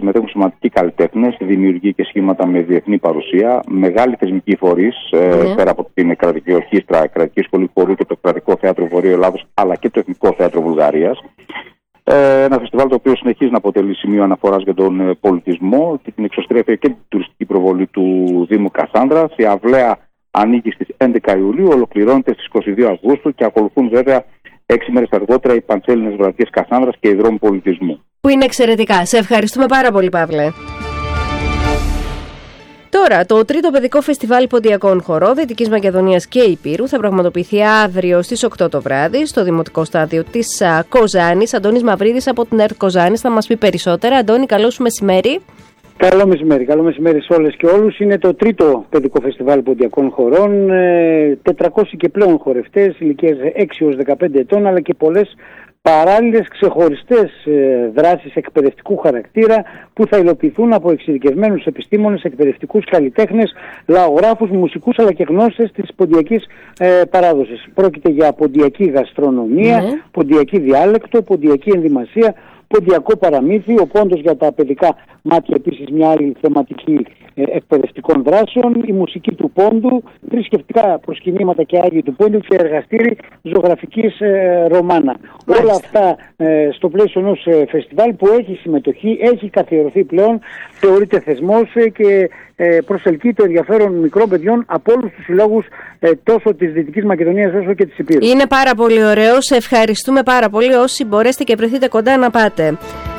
συμμετέχουν σημαντικοί καλλιτέχνες, δημιουργοί και σχήματα με διεθνή παρουσία, μεγάλοι θεσμικοί φορείς, πέρα από την κρατική ορχήστρα, κρατική σχολή χορού και το κρατικό θέατρο Βορείου Ελλάδος, αλλά και το Εθνικό Θέατρο Βουλγαρίας. Ένα φεστιβάλ το οποίο συνεχίζει να αποτελεί σημείο αναφοράς για τον πολιτισμό και την εξωστρέφεια και την τουριστική προβολή του Δήμου Κασάνδρας. Η αυλαία ανοίγει στις 11 Ιουλίου, ολοκληρώνεται στις 22 Αυγούστου και ακολουθούν βέβαια 6 μέρες αργότερα οι Παντσέλινες Βραδιές Κασάνδρας και οι Δρόμοι Πολιτισμού. Που είναι εξαιρετικά. Σε ευχαριστούμε πάρα πολύ, Παύλε. Τώρα, το τρίτο παιδικό φεστιβάλ ποντιακών χορό Δυτικής Μακεδονίας και Ηπείρου θα πραγματοποιηθεί αύριο στις 8 το βράδυ στο Δημοτικό Στάδιο της Κοζάνης. Αντώνης Μαυρίδης από την ΕΡΤ Κοζάνης θα μας πει περισσότερα. Αντώνη, καλό σου μεσημέρι. Καλό μεσημέρι σε όλες και όλους. Είναι το τρίτο παιδικό φεστιβάλ ποντιακών χορών. 400 και πλέον χορευτές ηλικίας 6 έως 15 ετών, αλλά και πολλές παράλληλες ξεχωριστές δράσεις εκπαιδευτικού χαρακτήρα που θα υλοποιηθούν από εξειδικευμένους επιστήμονες, εκπαιδευτικούς καλλιτέχνες, λαογράφους, μουσικούς αλλά και γνώστες της ποντιακής παράδοσης. Πρόκειται για ποντιακή γαστρονομία, ποντιακή διάλεκτο, ποντιακή ενδυμασία, ποντιακό παραμύθι, ο πόντος για τα παιδικά μάτια επίσης μια άλλη θεματική εκπαιδευτικών δράσεων, η μουσική του πόντου, θρησκευτικά προσκυνήματα και άγιοι του πόντου και εργαστήρι ζωγραφικής ρωμάνα. Μάλιστα. Όλα αυτά στο πλαίσιο ενός φεστιβάλ που έχει συμμετοχή, έχει καθιερωθεί πλέον, θεωρείται θεσμός και προσελκύει το ενδιαφέρον μικρών παιδιών από όλους τους συλλόγους τόσο της Δυτικής Μακεδονίας όσο και της Ηπείρου. Είναι πάρα πολύ ωραίο, σε ευχαριστούμε πάρα πολύ. Όσοι μπορέσετε και βρεθείτε κοντά να πάτε.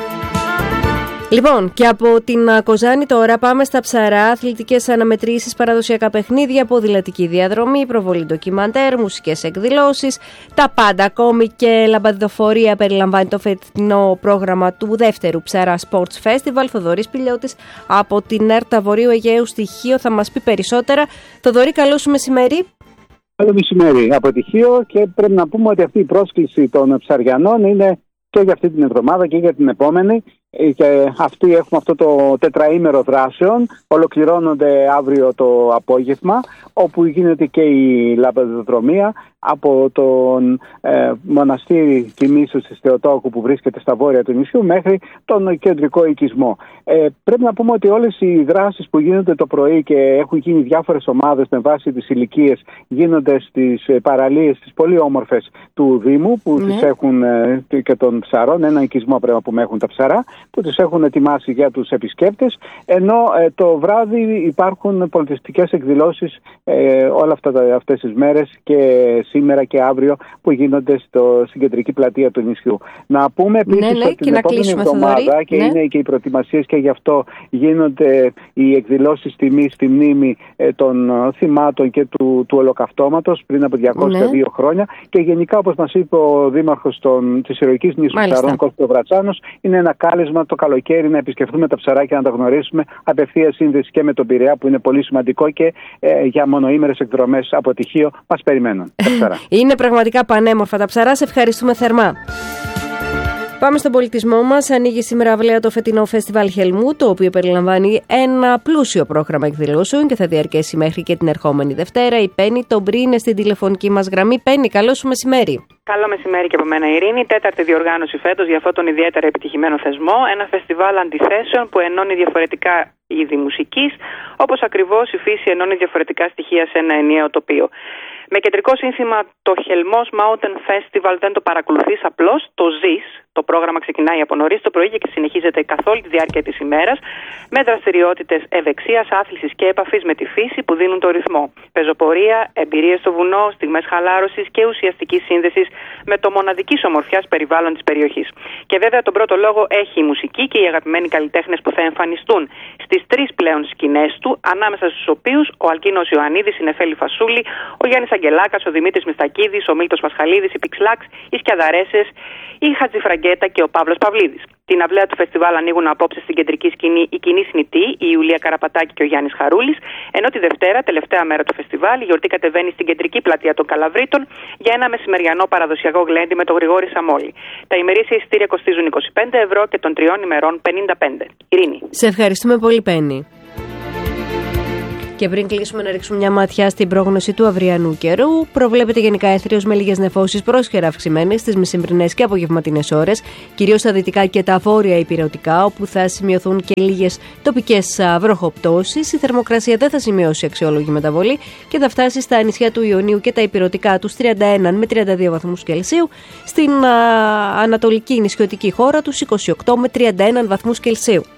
Λοιπόν, και από την Κοζάνη τώρα πάμε στα Ψαρά. Αθλητικές αναμετρήσεις, παραδοσιακά παιχνίδια, ποδηλατική διαδρομή, προβολή ντοκιμαντέρ, μουσικές εκδηλώσεις, τα πάντα. Ακόμη και λαμπαδιδοφορία περιλαμβάνει το φετινό πρόγραμμα του δεύτερου Ψαρά Sports Festival. Θοδωρής Πηλιώτης από την ΕΡΤ Βορείου Αιγαίου Στοιχείο θα μας πει περισσότερα. Θοδωρή, καλό σου μεσημέρι. Καλό μεσημέρι από Τυχείο, και πρέπει να πούμε ότι αυτή η πρόσκληση των ψαριανών είναι και για αυτή την εβδομάδα και για την επόμενη. Και έχουμε αυτό το τετραήμερο δράσεων. Ολοκληρώνονται αύριο το απόγευμα, όπου γίνεται και η λαμπαδιδρομία από τον μοναστήρι Κοιμήσου της Θεοτόκου που βρίσκεται στα βόρεια του νησιού μέχρι τον κεντρικό οικισμό. Πρέπει να πούμε ότι όλες οι δράσεις που γίνονται το πρωί και έχουν γίνει διάφορες ομάδες με βάση τις ηλικίες γίνονται στις παραλίες τις πολύ όμορφες του Δήμου που τις έχουν και των ψαρών, ένα οικισμό πρέπει να πούμε έχουν τα ψαρά, που τις έχουν ετοιμάσει για τους επισκέπτες, ενώ το βράδυ υπάρχουν πολιτιστικές εκδηλώσεις αυτές τις μέρες και σήμερα και αύριο που γίνονται στην κεντρική πλατεία του νησιού. Να πούμε επίσης ότι την επόμενη εβδομάδα και είναι και οι προετοιμασίες και γι' αυτό γίνονται οι εκδηλώσεις τιμής στη μνήμη των θυμάτων και του ολοκαυτώματος πριν από 202 χρόνια, και γενικά, όπως μας είπε ο δήμαρχος της ηρωικής νήσου Ψαρών, Κώστας Βρατσάνος, είναι ένα κάλεσμα το καλοκαίρι να επισκεφθούμε τα ψαράκια, να τα γνωρίσουμε, απευθείας σύνδεση και με τον Πειραιά που είναι πολύ σημαντικό, και για μονοήμερες εκδρομές από Τυχείο μας περιμένουν τα ψαρά. Είναι πραγματικά πανέμορφα τα ψαρά, σε ευχαριστούμε θερμά. Πάμε στον πολιτισμό μας. Ανοίγει σήμερα αυλαία το φετινό φεστιβάλ Χελμού, το οποίο περιλαμβάνει ένα πλούσιο πρόγραμμα εκδηλώσεων και θα διαρκέσει μέχρι και την ερχόμενη Δευτέρα. Η Πέννη Τομπρή είναι στην τηλεφωνική μας γραμμή. Πέννη, καλό σου μεσημέρι. Καλό μεσημέρι και από μένα, Ειρήνη. Τέταρτη διοργάνωση φέτος για αυτόν τον ιδιαίτερα επιτυχημένο θεσμό. Ένα φεστιβάλ αντιθέσεων που ενώνει διαφορετικά είδη μουσικής, όπως ακριβώς η φύση ενώνει διαφορετικά στοιχεία σε ένα ενιαίο τοπίο. Με κεντρικό σύνθημα το Χελμός Mountain Festival δεν το παρακολουθείς απλώς, το ζεις. Το πρόγραμμα ξεκινάει από νωρίς το πρωί και συνεχίζεται καθ' όλη τη διάρκεια της ημέρας με δραστηριότητες ευεξίας, άθλησης και επαφής με τη φύση που δίνουν το ρυθμό. Πεζοπορία, εμπειρίες στο βουνό, στιγμές χαλάρωσης και ουσιαστικής σύνδεσης με το μοναδικής ομορφιάς περιβάλλον της περιοχής. Και βέβαια τον πρώτο λόγο έχει η μουσική και οι αγαπημένοι καλλιτέχνες που θα εμφανιστούν στις 3 πλέον σκηνές του, ανάμεσα στους οποίους ο Αλκίνος Ιωαννίδης, η Νεφέλη Φασούλη, ο Γιάννης Αγγελάκας, ο Δημήτρης Μιστακίδης, ο Μίλτος Πασχαλίδης, η Πιξλάξ, οι Σκιαδαρέσες, η Χατζηφραγκέτα και ο Παύλος Παυλίδης. Την αυλαία του φεστιβάλ ανοίγουν απόψε στην κεντρική σκηνή η Κοινή Θνητή, η Ιουλία Καραπατάκη και ο Γιάννης Χαρούλης, ενώ τη Δευτέρα, τελευταία μέρα του φεστιβάλ, η γιορτή κατεβαίνει στην κεντρική πλατεία των Καλαβρίτων για ένα μεσημεριανό παραδοσιακό γλέντι με τον Γρηγόρη Σαμόλη. Τα ημερήσια εισιτήρια κοστίζουν 25 ευρώ και των 3 ημερών 55. Ειρήνη. Σε ευχαριστούμε πολύ, Πέννη. Και πριν κλείσουμε, να ρίξουμε μια ματιά στην πρόγνωση του αυριανού καιρού. Προβλέπεται γενικά έθριος με λίγες νεφώσεις πρόσχερα αυξημένες στις μεσημβρινές και απογευματινές ώρες, κυρίως στα δυτικά και τα βόρεια υπηρετικά, όπου θα σημειωθούν και λίγες τοπικές βροχοπτώσεις. Η θερμοκρασία δεν θα σημειώσει αξιόλογη μεταβολή και θα φτάσει στα νησιά του Ιωνίου και τα υπηρετικά τους 31 με 32 βαθμούς Κελσίου, στην ανατολική νησιωτική χώρα τους 28 με 31 βαθμούς Κελσίου.